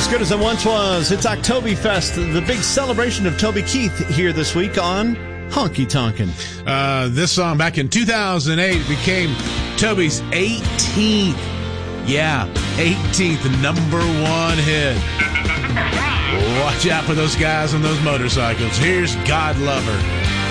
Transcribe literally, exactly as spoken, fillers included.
As good as it once was. It's Oktoberfest, the big celebration of Toby Keith here this week on Honky Tonkin'. Uh, this song back in two thousand eight became Toby's eighteenth, yeah, eighteenth number one hit. Watch out for those guys on those motorcycles. Here's God Lover.